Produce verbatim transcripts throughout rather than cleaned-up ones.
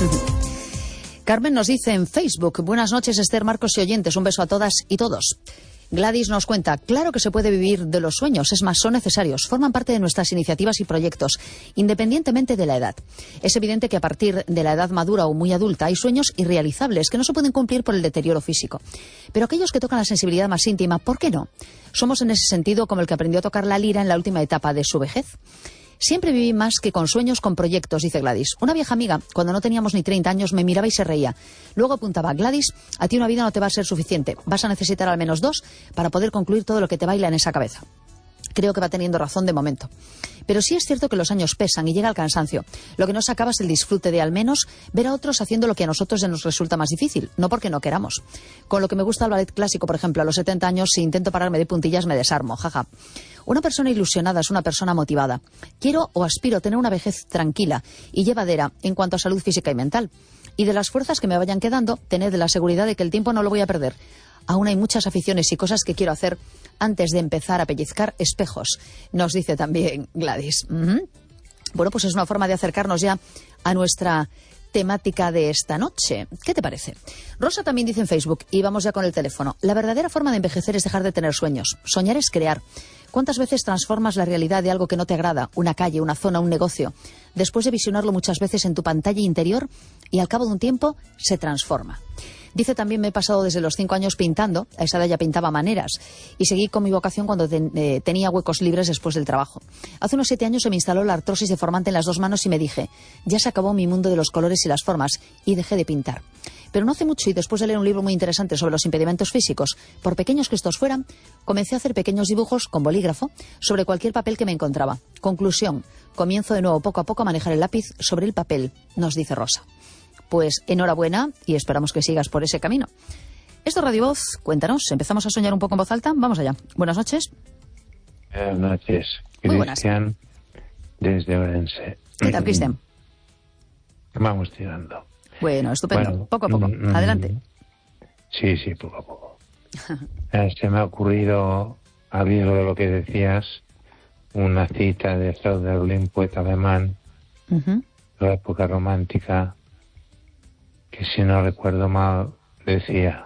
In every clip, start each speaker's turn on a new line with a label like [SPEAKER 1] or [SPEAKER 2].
[SPEAKER 1] Carmen nos dice en Facebook: buenas noches, Esther, Marcos y oyentes, un beso a todas y todos. Gladys nos cuenta: claro que se puede vivir de los sueños, es más, son necesarios, forman parte de nuestras iniciativas y proyectos, independientemente de la edad. Es evidente que a partir de la edad madura o muy adulta hay sueños irrealizables que no se pueden cumplir por el deterioro físico. Pero aquellos que tocan la sensibilidad más íntima, ¿por qué no? Somos en ese sentido como el que aprendió a tocar la lira en la última etapa de su vejez. Siempre viví más que con sueños, con proyectos, dice Gladys. Una vieja amiga, cuando no teníamos ni treinta años, me miraba y se reía. Luego apuntaba: Gladys, a ti una vida no te va a ser suficiente. Vas a necesitar al menos dos para poder concluir todo lo que te baila en esa cabeza. Creo que va teniendo razón de momento. Pero sí es cierto que los años pesan y llega el cansancio. Lo que nos acaba es el disfrute de al menos ver a otros haciendo lo que a nosotros ya nos resulta más difícil, no porque no queramos. Con lo que me gusta el ballet clásico, por ejemplo, a los setenta años, si intento pararme de puntillas me desarmo, jaja. Una persona ilusionada es una persona motivada. Quiero o aspiro a tener una vejez tranquila y llevadera en cuanto a salud física y mental. Y de las fuerzas que me vayan quedando, tened la seguridad de que el tiempo no lo voy a perder. Aún hay muchas aficiones y cosas que quiero hacer antes de empezar a pellizcar espejos, nos dice también Gladys. Uh-huh. Bueno, pues es una forma de acercarnos ya a nuestra temática de esta noche. ¿Qué te parece? Rosa también dice en Facebook, y vamos ya con el teléfono: la verdadera forma de envejecer es dejar de tener sueños. Soñar es crear. ¿Cuántas veces transformas la realidad de algo que no te agrada? Una calle, una zona, un negocio. Después de visionarlo muchas veces en tu pantalla interior y al cabo de un tiempo se transforma. Dice también: me he pasado desde los cinco años pintando, a esa edad ya pintaba maneras, y seguí con mi vocación cuando ten, eh, tenía huecos libres después del trabajo. Hace unos siete años se me instaló la artrosis deformante en las dos manos y me dije: ya se acabó mi mundo de los colores y las formas, y dejé de pintar. Pero no hace mucho, y después de leer un libro muy interesante sobre los impedimentos físicos, por pequeños que estos fueran, comencé a hacer pequeños dibujos con bolígrafo sobre cualquier papel que me encontraba. Conclusión: comienzo de nuevo poco a poco a manejar el lápiz sobre el papel, nos dice Rosa. Pues enhorabuena y esperamos que sigas por ese camino. Esto es Radio Voz, cuéntanos, ¿empezamos a soñar un poco en voz alta? Vamos allá. Buenas noches.
[SPEAKER 2] Buenas noches.
[SPEAKER 1] Muy buenas.
[SPEAKER 2] Cristian, desde Orense.
[SPEAKER 1] ¿Qué tal, Cristian?
[SPEAKER 2] Vamos tirando.
[SPEAKER 1] Bueno, estupendo.
[SPEAKER 2] Bueno,
[SPEAKER 1] poco a poco.
[SPEAKER 2] Mm,
[SPEAKER 1] Adelante.
[SPEAKER 2] Sí, sí, poco a poco. eh, se me ha ocurrido, al hilo de lo que decías, una cita de Hölderlin, poeta alemán,
[SPEAKER 1] Uh-huh.
[SPEAKER 2] de la época romántica, que si no recuerdo mal decía: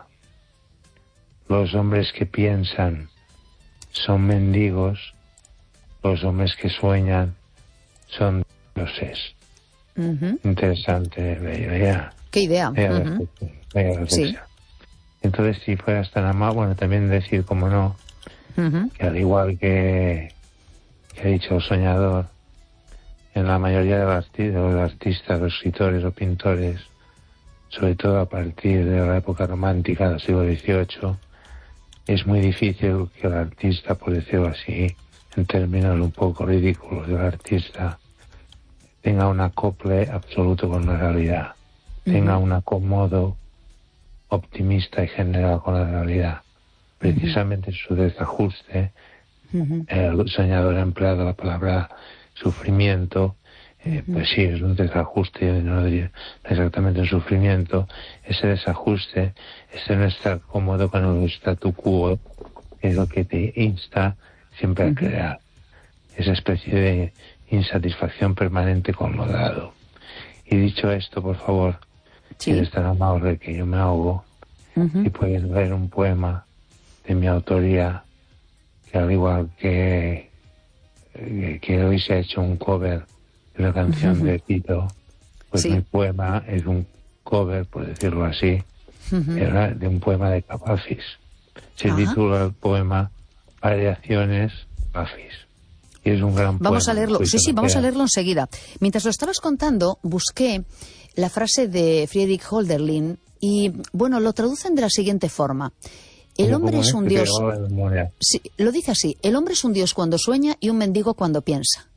[SPEAKER 2] los hombres que piensan son mendigos, los hombres que sueñan son dioses.
[SPEAKER 1] Uh-huh.
[SPEAKER 2] Interesante, veía.
[SPEAKER 1] ¿Qué idea?
[SPEAKER 2] Veía
[SPEAKER 1] Uh-huh.
[SPEAKER 2] veía
[SPEAKER 1] Sí.
[SPEAKER 2] Entonces, si fueras tan amable, bueno, también decir, como no,
[SPEAKER 1] Uh-huh.
[SPEAKER 2] que al igual que, que ha dicho el soñador, en la mayoría de los arti- de los artistas, los escritores o pintores, sobre todo a partir de la época romántica del siglo dieciocho, es muy difícil que el artista, por decirlo así, en términos un poco ridículos del artista, tenga un acople absoluto con la realidad, uh-huh. tenga un acomodo optimista y general con la realidad. Precisamente uh-huh. su desajuste, uh-huh. el soñador ha empleado la palabra sufrimiento. Eh, pues sí, es un desajuste, no diría exactamente un sufrimiento. Ese desajuste, ese no estar cómodo con el statu quo, es lo que te insta siempre a crear. Esa especie de insatisfacción permanente con lo dado. Y dicho esto, por favor, si eres tan amable que yo me ahogo, uh-huh. y puedes leer un poema de mi autoría, que al igual que, que hoy se ha hecho un cover la canción uh-huh. de Tito, pues sí. mi poema es un cover, por decirlo así, uh-huh. era de un poema de Capafis. Se uh-huh. titula el poema Variaciones Capafis. Y es un gran
[SPEAKER 1] Vamos
[SPEAKER 2] poema.
[SPEAKER 1] a leerlo, sí, sí, vamos a leerlo enseguida. Mientras lo estabas contando, busqué la frase de Friedrich Hölderlin y, bueno, lo traducen de la siguiente forma. El hombre es un dios... Sí, lo dice así: el hombre es un dios cuando sueña y un mendigo cuando piensa.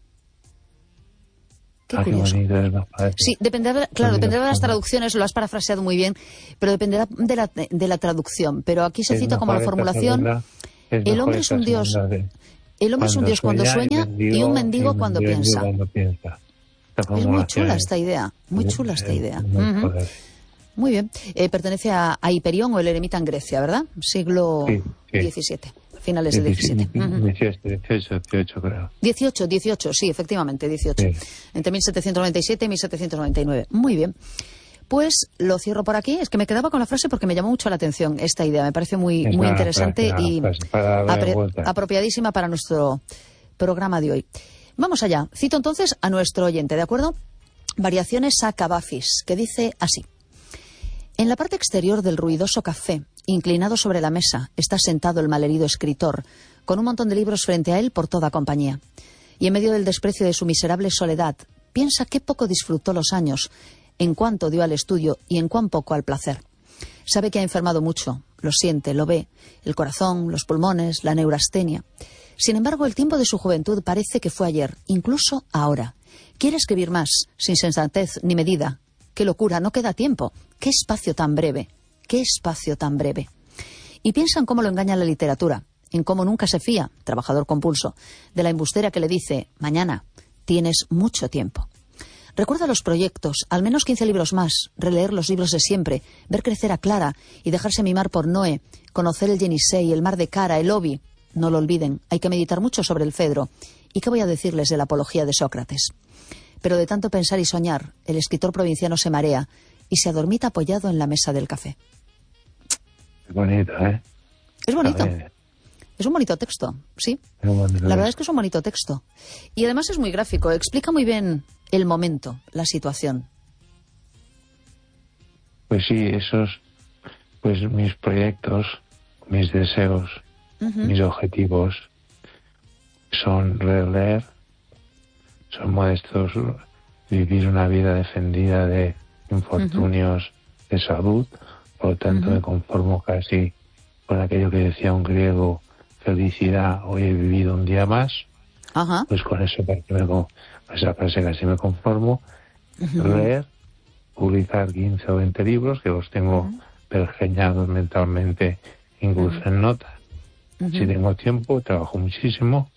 [SPEAKER 1] Qué
[SPEAKER 2] ah,
[SPEAKER 1] curioso.
[SPEAKER 2] Qué bonito,
[SPEAKER 1] sí, dependerá, claro, dependerá de las traducciones, lo has parafraseado muy bien, pero dependerá de la, de la traducción. Pero aquí se
[SPEAKER 2] es
[SPEAKER 1] cita como la formulación: segunda, el hombre es un dios, de, el hombre es un dios cuando sueña y, y un mendigo, y un cuando, mendigo piensa. cuando piensa. Es muy chula esta idea, muy chula esta idea. Muy, uh-huh. muy bien. Eh, pertenece a, a Hiperión o el eremita en Grecia, ¿verdad? Siglo
[SPEAKER 2] sí, sí.
[SPEAKER 1] diecisiete. finales del diecisiete.
[SPEAKER 2] dieciocho, dieciocho, dieciocho creo.
[SPEAKER 1] dieciocho, dieciocho, sí, efectivamente, dieciocho. Sí. Entre mil setecientos noventa y siete y mil setecientos noventa y nueve. Muy bien. Pues lo cierro por aquí. Es que me quedaba con la frase porque me llamó mucho la atención esta idea. Me parece muy, muy interesante frase, y
[SPEAKER 2] para
[SPEAKER 1] apre, apropiadísima para nuestro programa de hoy. Vamos allá. Cito entonces a nuestro oyente, ¿de acuerdo? Variaciones a Cavafis, que dice así. En la parte exterior del ruidoso café, inclinado sobre la mesa, está sentado el malherido escritor, con un montón de libros frente a él por toda compañía. Y en medio del desprecio de su miserable soledad, piensa qué poco disfrutó los años, en cuánto dio al estudio y en cuán poco al placer. Sabe que ha enfermado mucho, lo siente, lo ve, el corazón, los pulmones, la neurastenia. Sin embargo, el tiempo de su juventud parece que fue ayer, incluso ahora. Quiere escribir más, sin sensatez ni medida. ¡Qué locura! No queda tiempo. ¡Qué espacio tan breve! ¡Qué espacio tan breve! Y piensa en cómo lo engaña la literatura, en cómo nunca se fía, trabajador compulso, de la embustera que le dice, mañana, tienes mucho tiempo. Recuerda los proyectos, al menos quince libros más, releer los libros de siempre, ver crecer a Clara y dejarse mimar por Noé, conocer el Yenisei, el mar de Kara, el Obi. No lo olviden, hay que meditar mucho sobre el Fedro. ¿Y qué voy a decirles de la apología de Sócrates? Pero de tanto pensar y soñar, el escritor provinciano se marea y se adormita apoyado en la mesa del café.
[SPEAKER 2] Es bonito, ¿eh?
[SPEAKER 1] Es bonito. Es un bonito texto, sí. La verdad es que es un bonito texto. Y además es muy gráfico, explica muy bien el momento, la situación.
[SPEAKER 2] Pues sí, esos, pues mis proyectos, mis deseos, uh-huh. mis objetivos son releer, son modestos, vivir una vida defendida de infortunios uh-huh. de salud, por lo tanto uh-huh. me conformo casi con aquello que decía un griego, felicidad, hoy he vivido un día más, uh-huh. pues con eso me, con esa frase casi me conformo, uh-huh. leer, publicar quince o veinte libros, que los tengo uh-huh. pergeñados mentalmente, incluso uh-huh. en notas. Uh-huh. Si tengo tiempo, trabajo muchísimo,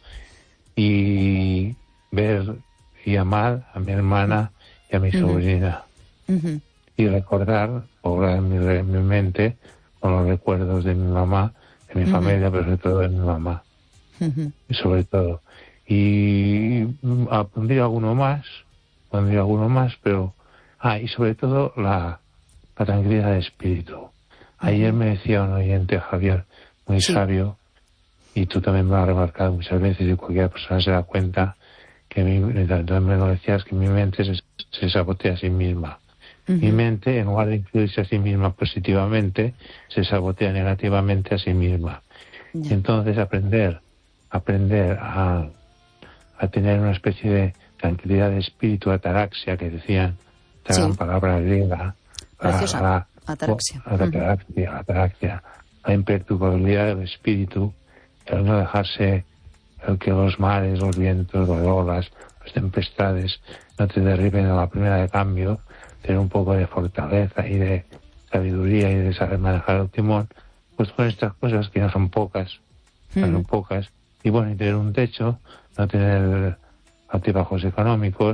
[SPEAKER 2] y ver y amar a mi hermana y a mi uh-huh. sobrina. Uh-huh. Y recordar, obrar en mi, en mi mente, con los recuerdos de mi mamá, de mi uh-huh. familia, pero sobre todo de mi mamá. Uh-huh. Y sobre todo. Y ah, pondría alguno más, pondría alguno más, pero... Ah, y sobre todo la, la tranquilidad de espíritu. Uh-huh. Ayer me decía un oyente, Javier, muy sí. sabio, y tú también me lo has remarcado muchas veces, y cualquier persona se da cuenta que mi, también me lo decías, que mi mente se, se sabotea a sí misma. Uh-huh. Mi mente, en lugar de incluirse a sí misma positivamente, se sabotea negativamente a sí misma. Yeah. Entonces aprender, aprender a, a tener una especie de tranquilidad de espíritu, ataraxia, que decían, esta sí. gran palabra griega,
[SPEAKER 1] Preciosa.
[SPEAKER 2] La,
[SPEAKER 1] ataraxia.
[SPEAKER 2] La, ataraxia, uh-huh. ataraxia, la imperturbabilidad del espíritu, el no dejarse el que los mares, los vientos, las olas, las tempestades no te derriben a la primera de cambio, tener un poco de fortaleza y de sabiduría y de saber manejar el timón, pues con estas cosas que no son pocas, no son mm. pocas, y bueno, y tener un techo, no tener altibajos económicos,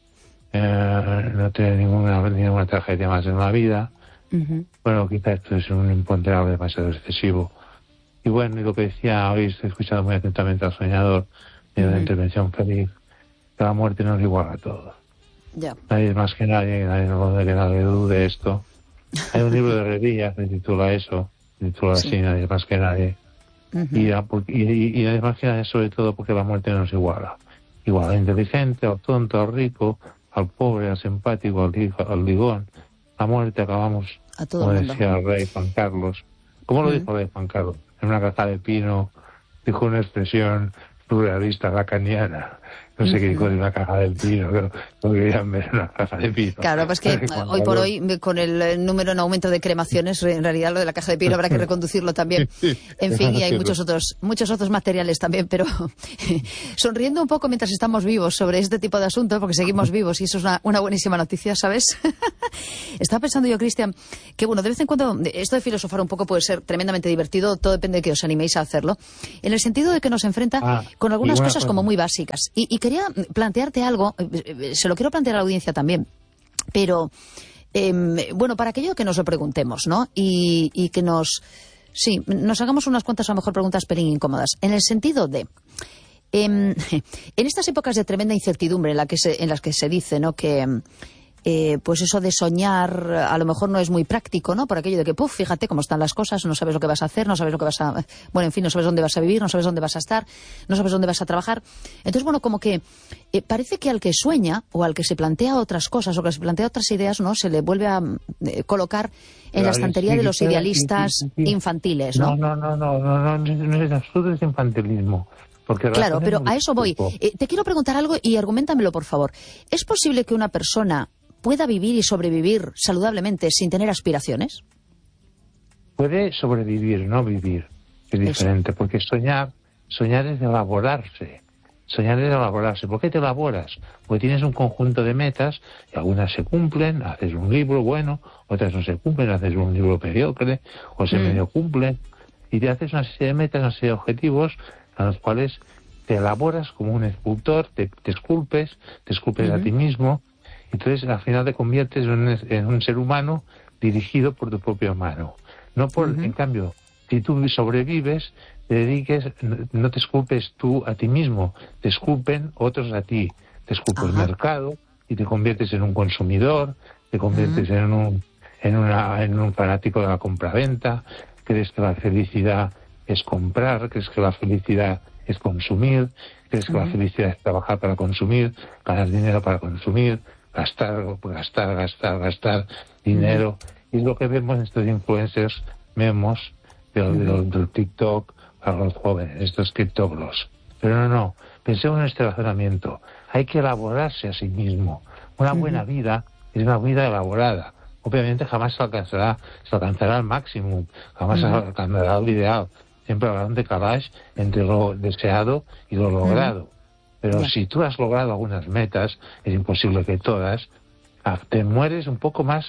[SPEAKER 2] eh, no tener ninguna, ninguna tragedia más en la vida. Uh-huh. Bueno, quizá esto es un imponderable demasiado excesivo. Y bueno, y lo que decía, hoy estoy escuchando muy atentamente al soñador, de una uh-huh. intervención feliz, que la muerte nos iguala a todos.
[SPEAKER 1] Yeah.
[SPEAKER 2] Nadie más que nadie, nadie no que nadie dude esto. Hay un libro de Revilla que titula eso, titula sí. así, nadie más que nadie. Uh-huh. y, y, y nadie más que nadie, sobre todo porque la muerte nos iguala. Igual al inteligente, al tonto, al rico, al pobre, al simpático, al, al ligón. La muerte acabamos,
[SPEAKER 1] a todo
[SPEAKER 2] como
[SPEAKER 1] mundo.
[SPEAKER 2] decía el rey Juan Carlos. ¿Cómo lo uh-huh. dijo el rey Juan Carlos? En una caja de pino, dijo una expresión surrealista, lacaniana. No sé uh-huh. qué dijo de una caja del pino, pero no querían ver una caja de pino.
[SPEAKER 1] Claro, pues que hoy por hoy, con el número en aumento de cremaciones, en realidad lo de la caja de pino habrá que reconducirlo también. En fin, y hay muchos otros, muchos otros materiales también, pero sonriendo un poco mientras estamos vivos sobre este tipo de asuntos, porque seguimos vivos y eso es una, una buenísima noticia, ¿sabes? Estaba pensando yo, Cristian, que bueno, de vez en cuando esto de filosofar un poco puede ser tremendamente divertido, todo depende de que os animéis a hacerlo, en el sentido de que nos enfrenta ah, con algunas cosas cosa. como muy básicas. Y, y quería plantearte algo, se lo quiero plantear a la audiencia también, pero eh, bueno, para aquello que nos lo preguntemos, ¿no? Y, y que nos Sí, nos hagamos unas cuantas, a lo mejor, preguntas pelín incómodas. En el sentido de... Eh, en estas épocas de tremenda incertidumbre en, la que se, en las que se dice, ¿no?, que... Eh, pues eso de soñar a lo mejor no es muy práctico, ¿no? Por aquello de que, puf, fíjate cómo están las cosas, no sabes lo que vas a hacer, no sabes lo que vas a... Bueno, en fin, no sabes dónde vas a vivir, no sabes dónde vas a estar, no sabes dónde vas a trabajar. Entonces, bueno, como que eh, parece que al que sueña o al que se plantea otras cosas o que se plantea otras ideas, ¿no?, se le vuelve a eh, colocar en la estantería de los idealistas infantiles, ¿no?
[SPEAKER 2] No, no, no, no, no, no, no es absoluto es infantilismo. Porque
[SPEAKER 1] claro, pero a eso voy. Eh, te quiero preguntar algo y arguméntamelo, por favor. ¿Es posible que una persona pueda vivir y sobrevivir saludablemente sin tener aspiraciones?
[SPEAKER 2] Puede sobrevivir, no vivir. Es diferente, Eso. porque soñar, soñar es elaborarse. Soñar es elaborarse. ¿Por qué te elaboras? Porque tienes un conjunto de metas y algunas se cumplen, haces un libro bueno, otras no se cumplen, haces un libro mediocre, o se mm. medio cumplen, y te haces una serie de metas, una serie de objetivos a los cuales te elaboras como un escultor, te, te esculpes, te esculpes mm-hmm. a ti mismo. Entonces, al final te conviertes en un, en un ser humano dirigido por tu propia mano. No por, uh-huh. En cambio, si tú sobrevives, te dediques, no te esculpes tú a ti mismo, te esculpen otros a ti. Te esculpe uh-huh. el mercado y te conviertes en un consumidor, te conviertes uh-huh. en un en, una, en un fanático de la compraventa, crees que la felicidad es comprar, crees que la felicidad es consumir, crees que uh-huh. la felicidad es trabajar para consumir, ganar dinero para consumir, gastar, gastar, gastar, gastar dinero. Uh-huh. Y es lo que vemos en estos influencers, vemos del, uh-huh. del, del TikTok a los jóvenes, estos criptoglos. Pero no, no, pensemos en este razonamiento. Hay que elaborarse a sí mismo. Una buena uh-huh. vida es una vida elaborada. Obviamente jamás se alcanzará, se alcanzará al máximo, jamás uh-huh. se alcanzará al ideal. Siempre habrá un decalaje entre lo deseado y lo logrado. Uh-huh. Pero yeah. si tú has logrado algunas metas, es imposible que todas, te mueres un poco más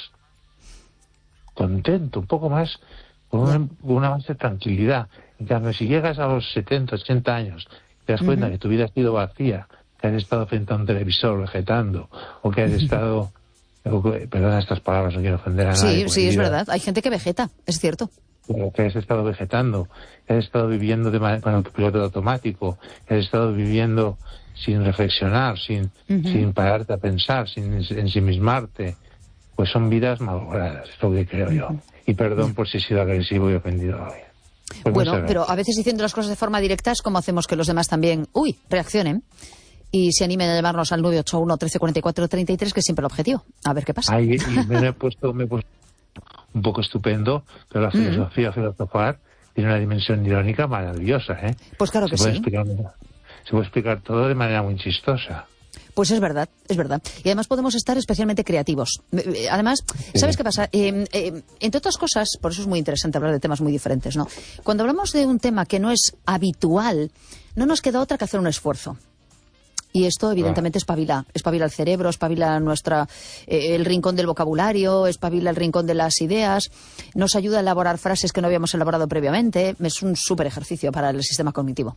[SPEAKER 2] contento, un poco más con una, yeah. una más de tranquilidad. En cambio, si llegas a los setenta, ochenta años, te das uh-huh. cuenta que tu vida ha sido vacía, que has estado frente a un televisor vegetando, o que has estado... Perdona estas palabras, no quiero ofender a nadie.
[SPEAKER 1] Sí, sí, es verdad. Hay gente que vegeta, es cierto.
[SPEAKER 2] Pero que has estado vegetando, que has estado viviendo de manera, con el piloto automático, que has estado viviendo sin reflexionar, sin, uh-huh. sin pararte a pensar, sin ensimismarte, pues son vidas malogradas, es lo que creo uh-huh. yo. Y perdón uh-huh. por si he sido agresivo y ofendido hoy. Pues
[SPEAKER 1] bueno, pero a veces diciendo las cosas de forma directa es como hacemos que los demás también, uy, reaccionen y se animen a llamarnos al nueve ocho uno, trece cuarenta y cuatro, treinta y tres, que es siempre el objetivo. A ver qué pasa.
[SPEAKER 2] Ay, y me he puesto, me he puesto un poco estupendo, pero la filosofía, uh-huh. filosofar, tiene una dimensión irónica maravillosa, ¿eh?
[SPEAKER 1] Pues claro que
[SPEAKER 2] se puede
[SPEAKER 1] sí.
[SPEAKER 2] Explicar, se puede explicar todo de manera muy chistosa.
[SPEAKER 1] Pues es verdad, es verdad. Y además podemos estar especialmente creativos. Además, ¿sabes sí. qué pasa? Eh, eh, entre otras cosas, por eso es muy interesante hablar de temas muy diferentes, ¿no? Cuando hablamos de un tema que no es habitual, no nos queda otra que hacer un esfuerzo. Y esto, evidentemente, espabila. Espabila el cerebro, espabila nuestra, eh, el rincón del vocabulario, espabila el rincón de las ideas, nos ayuda a elaborar frases que no habíamos elaborado previamente. Es un súper ejercicio para el sistema cognitivo.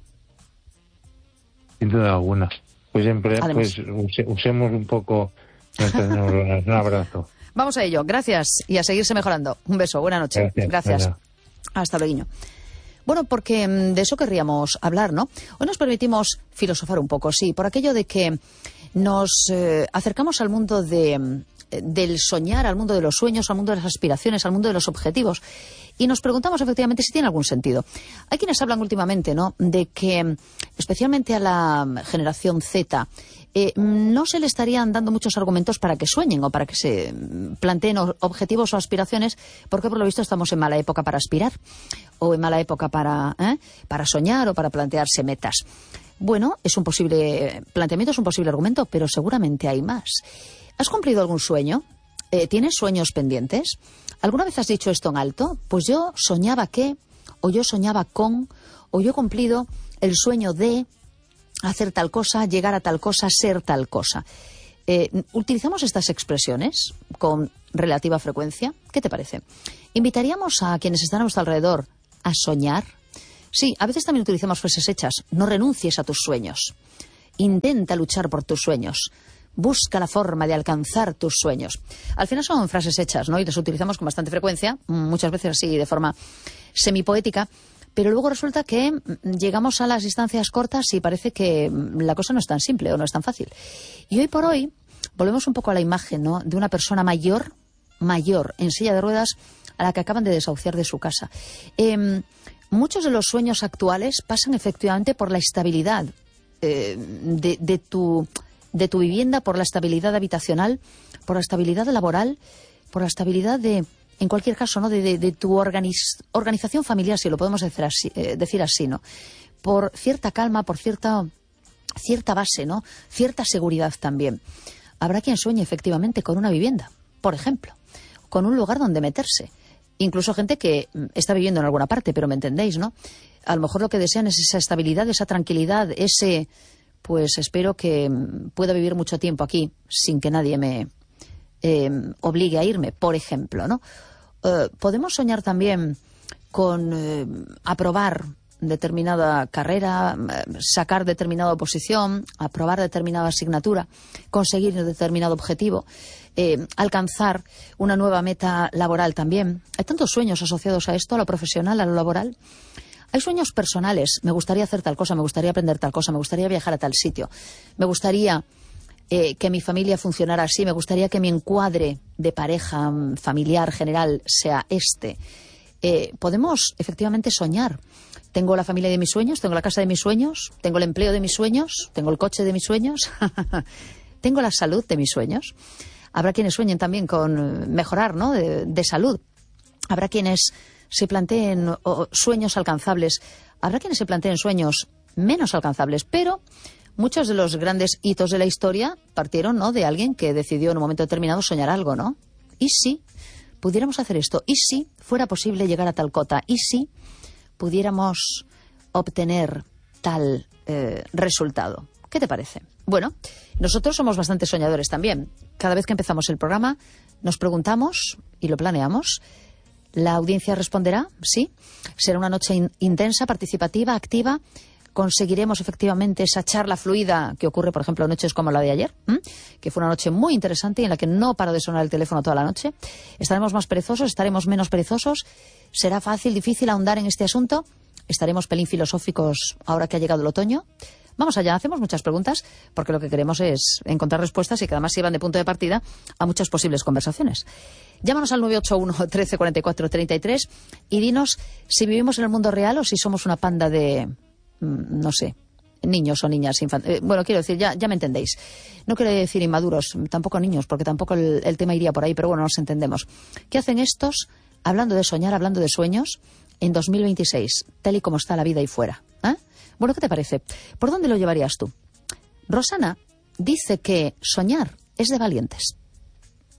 [SPEAKER 2] Sin duda alguna. Pues siempre pues, use, usemos un poco nuestras neuronas. Un abrazo.
[SPEAKER 1] Vamos a ello. Gracias. Y a seguirse mejorando. Un beso. Buena noche.
[SPEAKER 2] Gracias.
[SPEAKER 1] Gracias. Hasta luego. Bueno, porque de eso querríamos hablar, ¿no? Hoy nos permitimos filosofar un poco, sí, por aquello de que nos eh, acercamos al mundo de, del soñar, al mundo de los sueños, al mundo de las aspiraciones, al mundo de los objetivos. Y nos preguntamos efectivamente si tiene algún sentido. Hay quienes hablan últimamente, ¿no?, de que, especialmente a la generación Z, eh, no se le estarían dando muchos argumentos para que sueñen o para que se planteen objetivos o aspiraciones, porque por lo visto estamos en mala época para aspirar o en mala época para, ¿eh? para soñar o para plantearse metas. Bueno, es un posible planteamiento, es un posible argumento, pero seguramente hay más. ¿Has cumplido algún sueño? Eh, ¿Tienes sueños pendientes? ¿Alguna vez has dicho esto en alto? Pues yo soñaba que, o yo soñaba con, o yo he cumplido el sueño de hacer tal cosa, llegar a tal cosa, ser tal cosa. Eh, ¿Utilizamos estas expresiones con relativa frecuencia? ¿Qué te parece? ¿Invitaríamos a quienes están a nuestro alrededor a soñar? Sí, a veces también utilizamos frases hechas. No renuncies a tus sueños. Intenta luchar por tus sueños. Busca la forma de alcanzar tus sueños. Al final son frases hechas, ¿no? Y las utilizamos con bastante frecuencia, muchas veces así de forma semipoética, pero luego resulta que llegamos a las distancias cortas y parece que la cosa no es tan simple o no es tan fácil. Y hoy por hoy volvemos un poco a la imagen, ¿no?, de una persona mayor, mayor, en silla de ruedas, a la que acaban de desahuciar de su casa. Eh, muchos de los sueños actuales pasan efectivamente por la estabilidad eh, de, de, tu, de tu vivienda, por la estabilidad habitacional, por la estabilidad laboral, por la estabilidad de, en cualquier caso, ¿no?, de, de, de tu organiz, organización familiar, si lo podemos decir así, eh, decir así, ¿no?, por cierta calma, por cierta, cierta base, ¿no?, cierta seguridad también. Habrá quien sueñe efectivamente con una vivienda, por ejemplo, con un lugar donde meterse. Incluso gente que está viviendo en alguna parte, pero me entendéis, ¿no? A lo mejor lo que desean es esa estabilidad, esa tranquilidad, ese, pues espero que pueda vivir mucho tiempo aquí sin que nadie me eh, obligue a irme, por ejemplo, ¿no? Eh, podemos soñar también con eh, aprobar determinada carrera, sacar determinada oposición, aprobar determinada asignatura, conseguir determinado objetivo, eh, alcanzar una nueva meta laboral también. Hay tantos sueños asociados a esto, a lo profesional, a lo laboral. Hay sueños personales. Me gustaría hacer tal cosa, me gustaría aprender tal cosa, me gustaría viajar a tal sitio, me gustaría eh, que mi familia funcionara así, me gustaría que mi encuadre de pareja, familiar, general, sea este. Eh, podemos efectivamente soñar. Tengo la familia de mis sueños, tengo la casa de mis sueños, tengo el empleo de mis sueños, tengo el coche de mis sueños, tengo la salud de mis sueños. Habrá quienes sueñen también con mejorar, ¿no?, de, de salud. Habrá quienes se planteen oh, sueños alcanzables. Habrá quienes se planteen sueños menos alcanzables, pero muchos de los grandes hitos de la historia partieron, ¿no?, de alguien que decidió en un momento determinado soñar algo, ¿no? ¿Y si pudiéramos hacer esto? ¿Y si fuera posible llegar a tal cota? ¿Y si pudiéramos obtener tal eh, resultado? ¿Qué te parece? Bueno, nosotros somos bastante soñadores también. Cada vez que empezamos el programa nos preguntamos y lo planeamos. ¿La audiencia responderá? Sí. ¿Será una noche in- intensa, participativa, activa? ¿Conseguiremos efectivamente esa charla fluida que ocurre, por ejemplo, en noches como la de ayer? ¿m? Que fue una noche muy interesante y en la que no paró de sonar el teléfono toda la noche. ¿Estaremos más perezosos? ¿Estaremos menos perezosos? ¿Será fácil, difícil ahondar en este asunto? ¿Estaremos pelín filosóficos ahora que ha llegado el otoño? Vamos allá, hacemos muchas preguntas porque lo que queremos es encontrar respuestas y que además sirvan de punto de partida a muchas posibles conversaciones. Llámanos al nueve ocho uno, trece, cuarenta y cuatro, treinta y tres y dinos si vivimos en el mundo real o si somos una panda de, no sé, niños o niñas infantiles. Eh, bueno, quiero decir, ya, ya me entendéis. No quiero decir inmaduros, tampoco niños, porque tampoco el, el tema iría por ahí, pero bueno, nos entendemos. ¿Qué hacen estos, hablando de soñar, hablando de sueños, en dos mil veintiséis, tal y como está la vida ahí fuera? ¿Eh? Bueno, ¿qué te parece? ¿Por dónde lo llevarías tú? Rosana dice que soñar es de valientes.